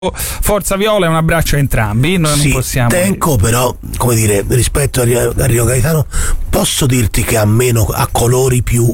Forza Viola e un abbraccio a entrambi. Noi sì, non possiamo. Tenco, però, come dire, rispetto a Rino Gaetano, posso dirti che ha colori più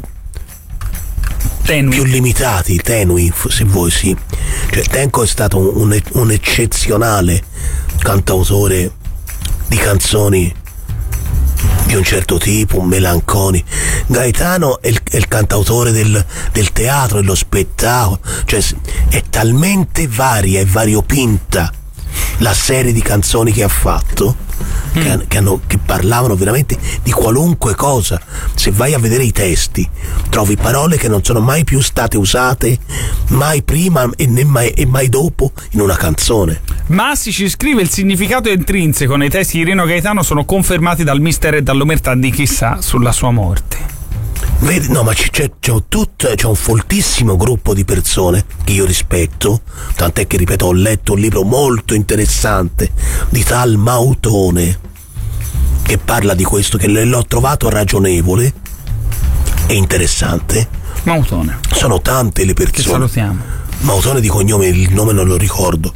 limitati, tenui, se vuoi, sì. Cioè, Tenco è stato un eccezionale cantautore di canzoni di un certo tipo, un melanconico. Gaetano è il cantautore del teatro, dello spettacolo, cioè è talmente varia e variopinta la serie di canzoni che ha fatto che parlavano veramente di qualunque cosa. Se vai a vedere i testi trovi parole che non sono mai più state usate, mai prima e mai dopo in una canzone. Massi ci scrive: il significato intrinseco nei testi di Rino Gaetano sono confermati dal mistero e dall'omertà di chi sa sulla sua morte. Vedi, no, ma c'è un foltissimo gruppo di persone che io rispetto, tant'è che, ripeto, ho letto un libro molto interessante di tal Mautone che parla di questo, che l'ho trovato ragionevole e interessante. Mautone. Sono tante le persone. Che salutiamo. Mautone di cognome, il nome non lo ricordo.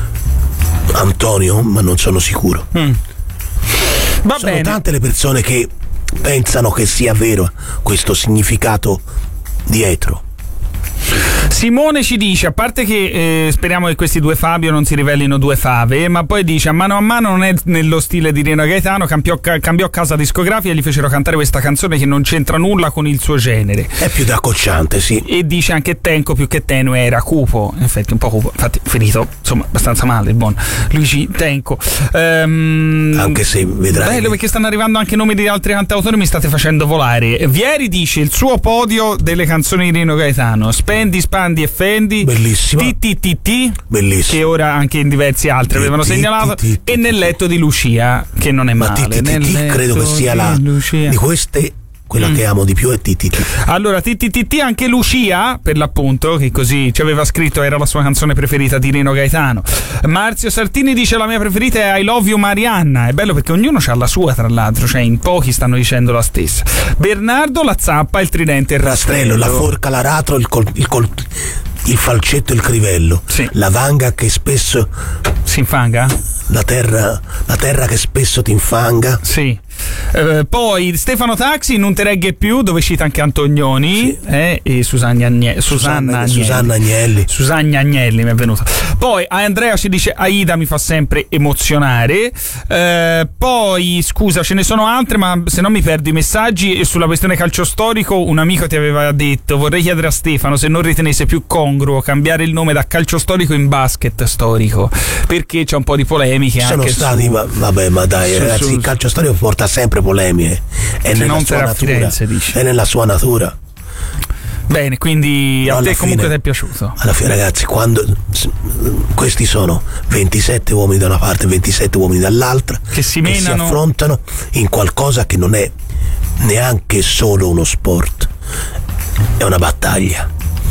Antonio, ma non sono sicuro. Va sono bene. Tante le persone che pensano che sia vero questo significato dietro. Simone ci dice: a parte che speriamo che questi due Fabio non si rivelino due fave, ma poi dice: a mano non è nello stile di Rino Gaetano, cambiò casa discografica e gli fecero cantare questa canzone che non c'entra nulla con il suo genere, è più da accocciante, sì. E dice anche Tenco più che tenue era cupo, in effetti un po' cupo, infatti finito insomma abbastanza male il buon Luigi Tenco. Anche se vedrai, bello, perché stanno arrivando anche nomi di altri cantautori, mi state facendo volare. Vieri dice: il suo podio delle canzoni di Rino Gaetano: Spendi, Spandi e Fendi, bellissima, TTTT, bellissima, che ora anche in diversi altri avevano segnalato, e Nel letto di Lucia, che non è male. TTT credo che sia di queste quella che amo di più è TTT. Allora TTT anche Lucia, per l'appunto, che così ci aveva scritto, era la sua canzone preferita di Rino Gaetano. Marzio Sartini dice: la mia preferita è I Love You Marianna. È bello perché ognuno ha la sua, tra l'altro, cioè in pochi stanno dicendo la stessa. Bernardo: la zappa, il tridente e il rastrello, la forca, l'aratro, il falcetto e il crivello, sì. La vanga che spesso si infanga, la terra che spesso ti infanga, sì. Poi Stefano Taxi, Non te regge più, dove cita anche Antonioni, sì. E Susanna Agnelli mi è venuto. Poi Andrea ci dice: Aida mi fa sempre emozionare. Poi scusa, ce ne sono altre, ma se no mi perdo i messaggi. E sulla questione calcio storico, un amico ti aveva detto: vorrei chiedere a Stefano se non ritenesse più congruo cambiare il nome da calcio storico in basket storico, perché c'è un po' di polemiche. Sono anche stati, ma dai, ragazzi, il calcio storico porta sempre polemiche, è nella sua natura, Firenze, è nella sua natura. Bene, quindi a te comunque ti è piaciuto? Alla fine, ragazzi, quando questi sono 27 uomini da una parte e 27 uomini dall'altra che si affrontano in qualcosa che non è neanche solo uno sport, è una battaglia.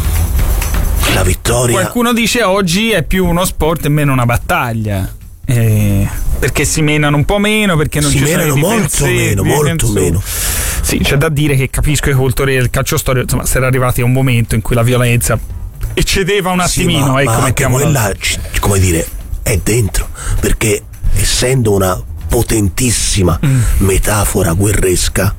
La vittoria, qualcuno dice oggi è più uno sport e meno una battaglia, perché si menano un po' meno, perché non ci sono molto meno. Sì, c'è da dire che capisco i cultori del calcio storico, insomma, si era arrivati a un momento in cui la violenza eccedeva un attimino, sì, ma anche quella, come dire, è dentro, perché essendo una potentissima metafora guerresca,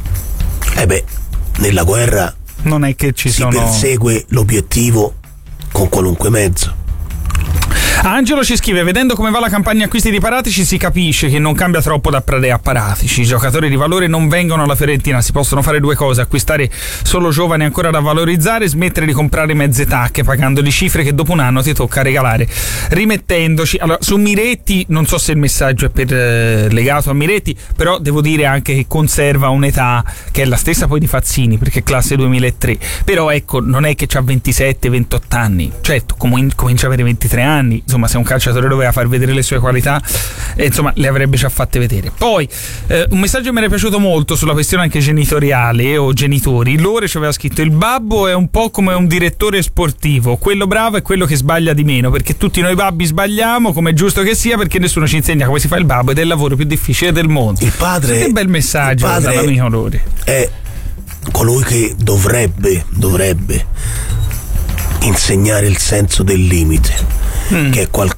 nella guerra non è che si persegue l'obiettivo con qualunque mezzo. Angelo ci scrive: vedendo come va la campagna acquisti di Paratici si capisce che non cambia troppo da Pradea a Paratici, i giocatori di valore non vengono alla Fiorentina, si possono fare due cose: acquistare solo giovani ancora da valorizzare, smettere di comprare mezze tacche pagandoli cifre che dopo un anno ti tocca regalare rimettendoci. Allora, su Miretti non so se il messaggio è legato a Miretti, però devo dire anche che conserva un'età che è la stessa poi di Fazzini, perché è classe 2003, però ecco, non è che c'ha 27-28 anni, certo comincia a avere 23 anni, insomma, se un calciatore doveva far vedere le sue qualità, insomma, le avrebbe già fatte vedere. Poi un messaggio che mi era piaciuto molto sulla questione anche genitoriale o genitori. Lore ci aveva scritto: il babbo è un po' come un direttore sportivo, quello bravo è quello che sbaglia di meno, perché tutti noi babbi sbagliamo, come è giusto che sia, perché nessuno ci insegna come si fa il babbo ed è il lavoro più difficile del mondo. Il padre, che bel messaggio dall'amico Lore. È colui che dovrebbe insegnare il senso del limite, che è qualcosa